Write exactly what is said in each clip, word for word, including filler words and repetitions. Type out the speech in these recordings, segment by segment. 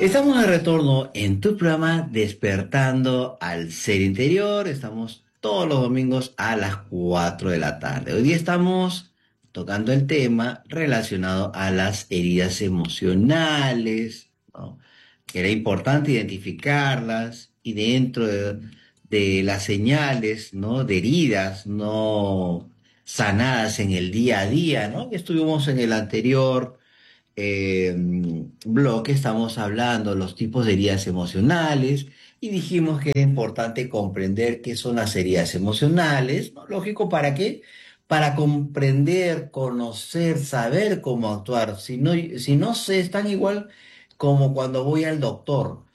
Estamos de retorno en tu programa Despertando al Ser Interior. Estamos todos los domingos a las cuatro de la tarde. Hoy día estamos tocando el tema relacionado a las heridas emocionales, ¿no? Que era importante identificarlas y dentro de, de las señales, ¿no? De heridas no sanadas en el día a día, ¿no? Ya estuvimos en el anterior eh, bloque estamos hablando los tipos de heridas emocionales y dijimos que era importante comprender qué son las heridas emocionales, ¿no? Lógico, ¿para qué? Para comprender, conocer, saber cómo actuar. Si no, si no sé, es tan igual como cuando voy al doctor.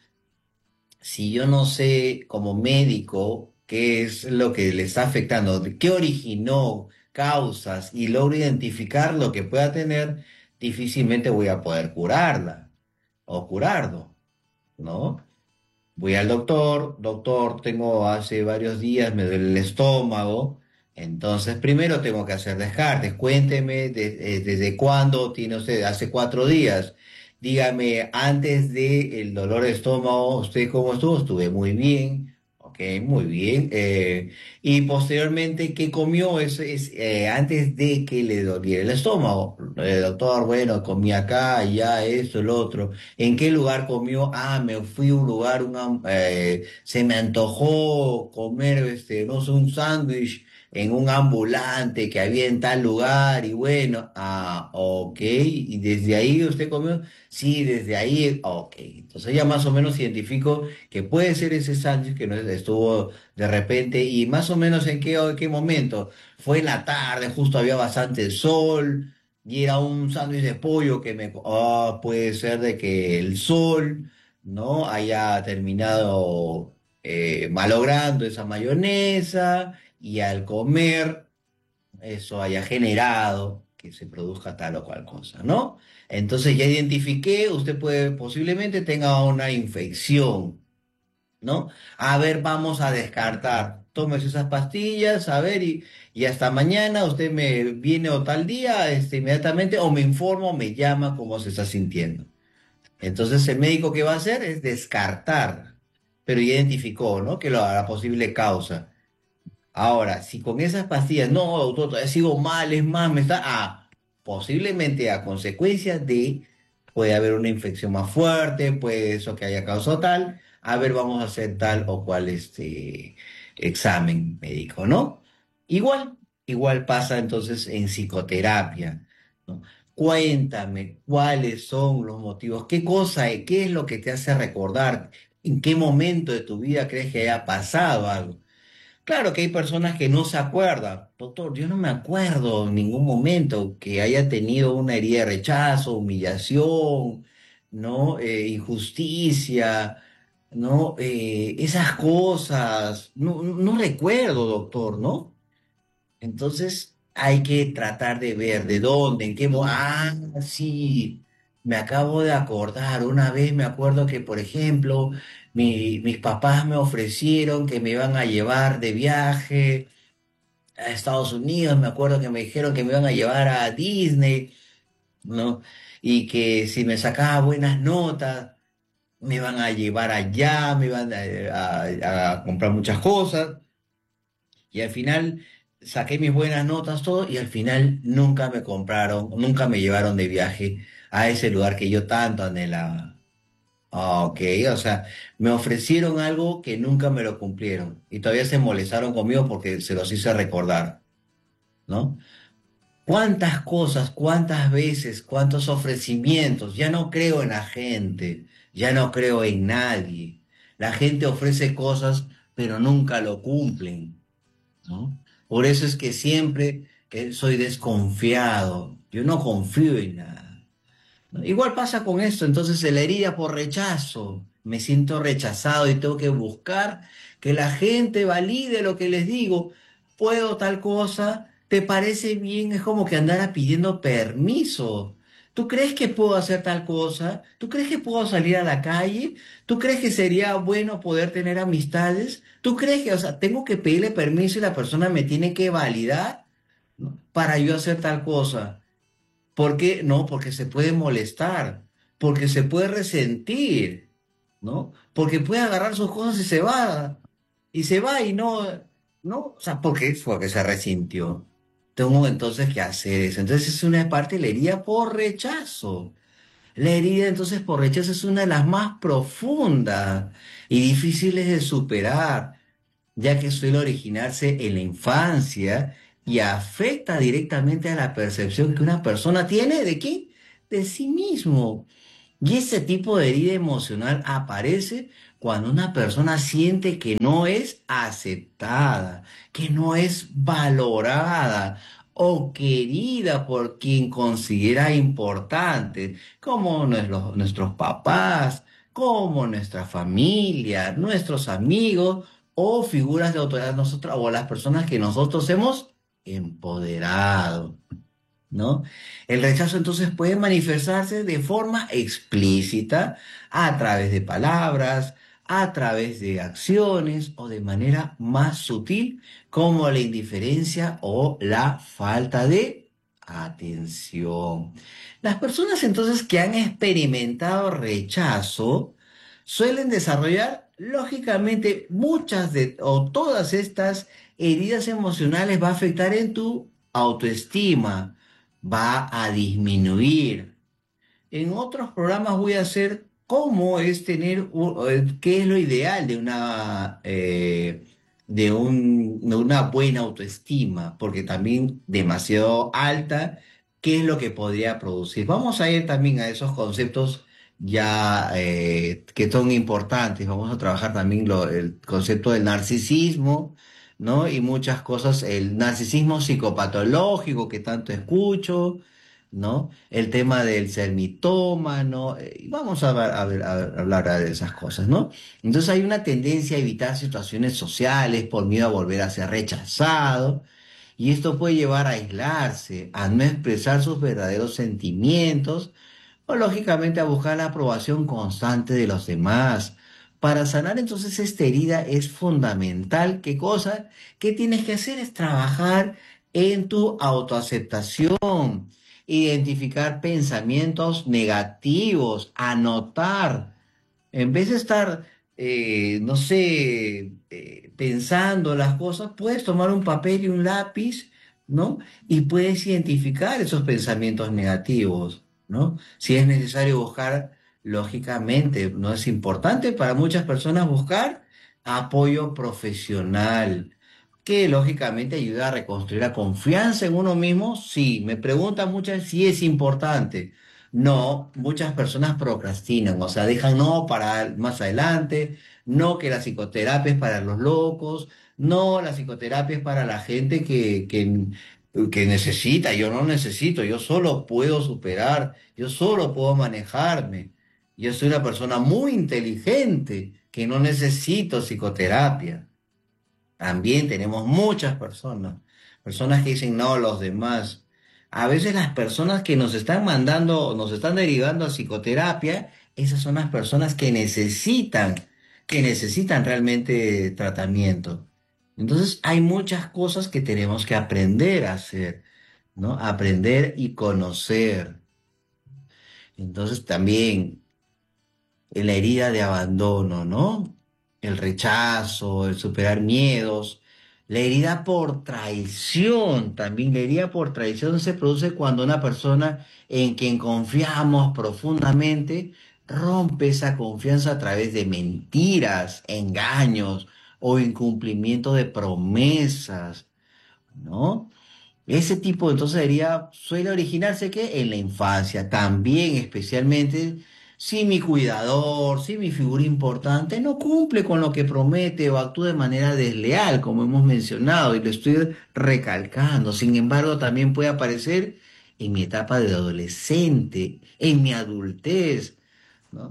Si yo no sé como médico qué es lo que le está afectando, qué originó causas y logro identificar lo que pueda tener, difícilmente voy a poder curarla o curarlo, ¿no? Voy al doctor, doctor, tengo hace varios días, me duele el estómago, entonces primero tengo que hacer descartes. Cuénteme de- eh, desde cuándo tiene usted, hace cuatro días. Dígame, antes del dolor de estómago, ¿usted cómo estuvo? Estuve muy bien, ok, muy bien. Eh, y posteriormente, ¿qué comió? Es, es, eh, antes de que le doliera el estómago. Eh, doctor, bueno, comí acá, ya, esto, el otro. ¿En qué lugar comió? Ah, me fui a un lugar, un am- eh, se me antojó comer, este, no sé, un sándwich en un ambulante que había en tal lugar y bueno, ah, ok, y desde ahí usted comió, sí, desde ahí, ok, entonces ya más o menos identifico que puede ser ese sándwich que no estuvo de repente y más o menos en qué, en qué momento, fue en la tarde, justo había bastante sol y era un sándwich de pollo que me... Ah, puede ser de que el sol, ¿no? Haya terminado eh, malogrando esa mayonesa y al comer eso haya generado que se produzca tal o cual cosa, ¿no? Entonces ya identifiqué, usted puede posiblemente tenga una infección, ¿no? A ver, vamos a descartar. Tómese esas pastillas, a ver, y, y hasta mañana usted me viene o tal día, este, inmediatamente, o me informa o me llama cómo se está sintiendo. Entonces el médico que va a hacer es descartar, pero ya identificó, ¿no? Que lo, la posible causa. Ahora, si con esas pastillas, no, doctor, todavía sigo mal, es más, me está, ah, posiblemente a consecuencia de, puede haber una infección más fuerte, puede eso que haya causado tal, a ver, vamos a hacer tal o cual este examen médico, ¿no? Igual, igual pasa entonces en psicoterapia, ¿no? Cuéntame cuáles son los motivos, qué cosa, qué es lo que te hace recordar, en qué momento de tu vida crees que haya pasado algo. Claro que hay personas que no se acuerdan. Doctor, yo no me acuerdo en ningún momento que haya tenido una herida de rechazo, humillación, ¿no? Eh, injusticia, ¿no? Eh, esas cosas. No, no recuerdo, doctor, ¿no? Entonces hay que tratar de ver de dónde, en qué... mo- Ah, sí, me acabo de acordar. Una vez me acuerdo que, por ejemplo, mi- mis papás me ofrecieron que me iban a llevar de viaje a Estados Unidos. Me acuerdo que me dijeron que me iban a llevar a Disney, ¿no? Y que si me sacaba buenas notas, me iban a llevar allá, me iban a a- a comprar muchas cosas. Y al final saqué mis buenas notas, todo, y al final nunca me compraron, nunca me llevaron de viaje a ese lugar que yo tanto anhelaba. Ah, ok, o sea, me ofrecieron algo que nunca me lo cumplieron y todavía se molestaron conmigo porque se los hice recordar, ¿no? ¿Cuántas cosas, cuántas veces, cuántos ofrecimientos? Ya no creo en la gente, ya no creo en nadie. La gente ofrece cosas, pero nunca lo cumplen, ¿no? Por eso es que siempre eh, soy desconfiado. Yo no confío en nada, ¿no? Igual pasa con esto, entonces la herida por rechazo. Me siento rechazado y tengo que buscar que la gente valide lo que les digo. Puedo tal cosa, ¿te parece bien? Es como que andara pidiendo permiso. ¿Tú crees que puedo hacer tal cosa? ¿Tú crees que puedo salir a la calle? ¿Tú crees que sería bueno poder tener amistades? ¿Tú crees que, o sea, tengo que pedirle permiso y la persona me tiene que validar, ¿no? Para yo hacer tal cosa? ¿Por qué? No, porque se puede molestar. porque se puede resentir, ¿no? Porque puede agarrar sus cosas y se va, y se va y no, ¿no? O sea, ¿por qué? Porque se resintió. Tengo entonces que hacer eso. Entonces es una parte de la herida por rechazo. La herida entonces por rechazo es una de las más profundas y difíciles de superar, ya que suele originarse en la infancia y afecta directamente a la percepción que una persona tiene de qué, de sí mismo. Y ese tipo de herida emocional aparece cuando una persona siente que no es aceptada, que no es valorada o querida por quien considera importante, como nuestros, nuestros papás, como nuestra familia, nuestros amigos o figuras de autoridad nosotros o las personas que nosotros hemos empoderado. ¿No? El rechazo entonces puede manifestarse de forma explícita a través de palabras, a través de acciones o de manera más sutil como la indiferencia o la falta de atención. Las personas entonces que han experimentado rechazo suelen desarrollar lógicamente muchas de o todas estas heridas emocionales va a afectar en tu autoestima, va a disminuir. En otros programas voy a hacer cómo es tener, u- eh, qué es lo ideal de una, eh, de un- de una buena autoestima, porque también demasiado alta, qué es lo que podría producir. Vamos a ir también a esos conceptos ya eh, que son importantes. Vamos a trabajar también lo- el concepto del narcisismo, ¿no? Y muchas cosas, el narcisismo psicopatológico que tanto escucho, ¿no? El tema del ser mitómano, eh, y vamos a, ver- a ver- a ver- a hablar de esas cosas, ¿no? Entonces hay una tendencia a evitar situaciones sociales por miedo a volver a ser rechazado, y esto puede llevar a aislarse, a no expresar sus verdaderos sentimientos, o lógicamente a buscar la aprobación constante de los demás. Para sanar entonces esta herida es fundamental. ¿Qué cosa? ¿Qué tienes que hacer? Es trabajar en tu autoaceptación, identificar pensamientos negativos, anotar. En vez de estar, eh, no sé, eh, pensando las cosas, puedes tomar un papel y un lápiz, ¿no? Y puedes identificar esos pensamientos negativos, ¿no? Si es necesario buscar, lógicamente, no es importante para muchas personas buscar apoyo profesional, que lógicamente ayuda a reconstruir la confianza en uno mismo. Sí, me preguntan muchas si es importante. No, muchas personas procrastinan, o sea, dejan no para más adelante, no que la psicoterapia es para los locos, no, la psicoterapia es para la gente que, que, que necesita, yo no necesito, yo solo puedo superar, yo solo puedo manejarme, yo soy una persona muy inteligente que no necesito psicoterapia. También tenemos muchas personas, personas que dicen no, los demás. A veces las personas que nos están mandando, nos están derivando a psicoterapia, esas son las personas que necesitan, que necesitan realmente tratamiento. Entonces hay muchas cosas que tenemos que aprender a hacer, ¿no? Aprender y conocer. Entonces también en la herida de abandono, ¿no? El rechazo, el superar miedos, la herida por traición, también la herida por traición se produce cuando una persona en quien confiamos profundamente rompe esa confianza a través de mentiras, engaños o incumplimiento de promesas, ¿no? Ese tipo entonces de herida suele originarse que en la infancia, también especialmente si mi cuidador, si mi figura importante no cumple con lo que promete o actúa de manera desleal, como hemos mencionado, y lo estoy recalcando. Sin embargo, también puede aparecer en mi etapa de adolescente, en mi adultez, ¿no?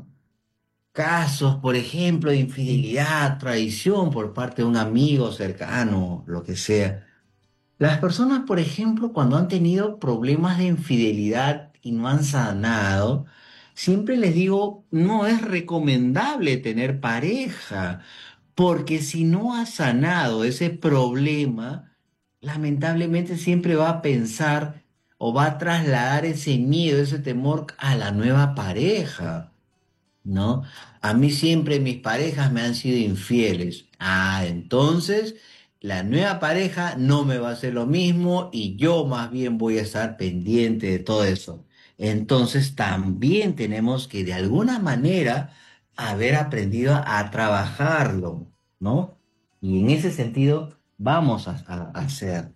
Casos, por ejemplo, de infidelidad, traición por parte de un amigo cercano, lo que sea. Las personas, por ejemplo, cuando han tenido problemas de infidelidad y no han sanado, siempre les digo, no es recomendable tener pareja, porque si no has sanado ese problema, lamentablemente siempre va a pensar o va a trasladar ese miedo, ese temor a la nueva pareja, ¿no? A mí siempre mis parejas me han sido infieles. Ah, entonces la nueva pareja no me va a hacer lo mismo y yo más bien voy a estar pendiente de todo eso. Entonces también tenemos que de alguna manera haber aprendido a trabajarlo, ¿no? Y en ese sentido vamos a, a- a hacer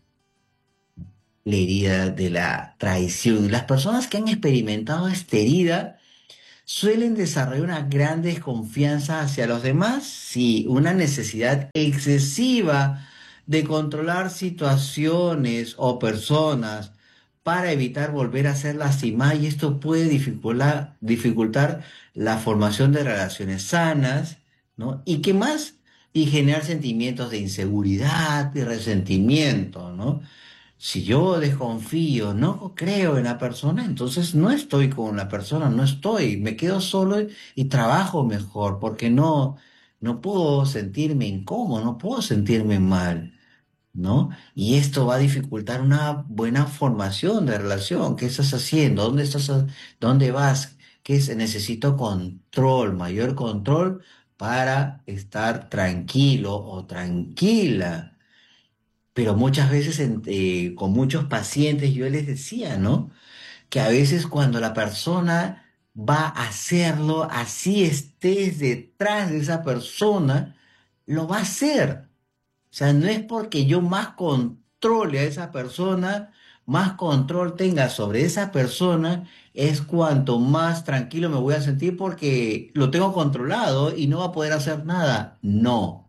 la herida de la traición. Las personas que han experimentado esta herida suelen desarrollar una gran desconfianza hacia los demás, sí, una necesidad excesiva de controlar situaciones o personas para evitar volver a ser lastimadas y esto puede dificultar, dificultar la formación de relaciones sanas, ¿no? Y qué más, y generar sentimientos de inseguridad y resentimiento, ¿no? Si yo desconfío, no creo en la persona, entonces no estoy con la persona, no estoy, me quedo solo y, y trabajo mejor, porque no, no puedo sentirme incómodo, no puedo sentirme mal, ¿no? Y esto va a dificultar una buena formación de relación. ¿Qué estás haciendo? ¿Dónde estás? a- ¿Dónde vas? ¿Qué es? Necesito control, mayor control para estar tranquilo o tranquila. Pero muchas veces en- eh, con muchos pacientes yo les decía, ¿no? Que a veces cuando la persona va a hacerlo, así estés detrás de esa persona, lo va a hacer. O sea, no es porque yo más controle a esa persona, más control tenga sobre esa persona, es cuanto más tranquilo me voy a sentir porque lo tengo controlado y no va a poder hacer nada. No.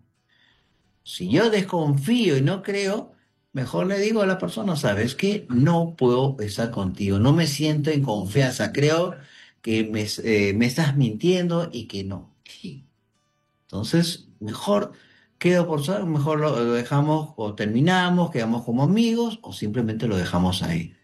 Si yo desconfío y no creo, mejor le digo a la persona, ¿sabes qué? No puedo estar contigo, no me siento en confianza, creo que me, eh, me estás mintiendo y que no. Sí. Entonces, mejor quedo por saber, mejor lo, lo dejamos o terminamos, quedamos como amigos o simplemente lo dejamos ahí.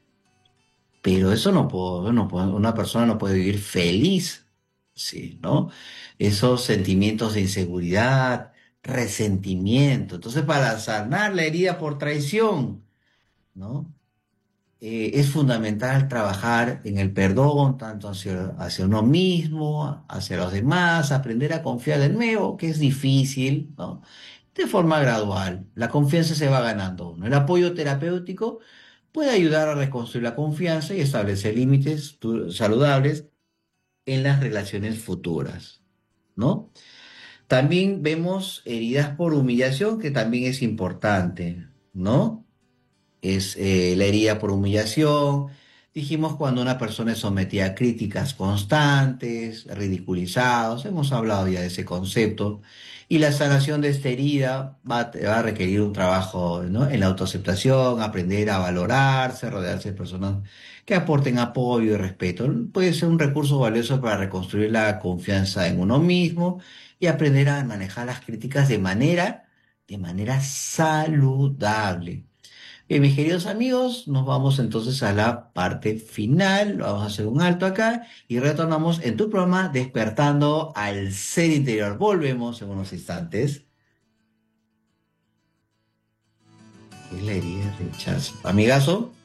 Pero eso no puedo, no puedo- una persona no puede vivir feliz, sí, ¿no? Esos sentimientos de inseguridad, resentimiento. Entonces, para sanar la herida por traición, ¿no? Eh, es fundamental trabajar en el perdón, tanto hacia, hacia uno mismo, hacia los demás, aprender a confiar de nuevo, que es difícil, ¿no? De forma gradual. La confianza se va ganando, ¿no? El apoyo terapéutico puede ayudar a reconstruir la confianza y establecer límites tu- saludables en las relaciones futuras, ¿no? También vemos heridas por humillación, que también es importante, ¿no? Es eh, la herida por humillación. Dijimos cuando una persona es sometida a críticas constantes, ridiculizados, hemos hablado ya de ese concepto. Y la sanación de esta herida va, a va a requerir un trabajo, ¿no? En la autoaceptación, aprender a valorarse, rodearse de personas que aporten apoyo y respeto. Puede ser un recurso valioso para reconstruir la confianza en uno mismo y aprender a manejar las críticas de manera, de manera saludable. Bien, mis queridos amigos, nos vamos entonces a la parte final. Vamos a hacer un alto acá y retornamos en tu programa Despertando al Ser Interior. Volvemos en unos instantes. Es la herida de rechazo. Amigazo.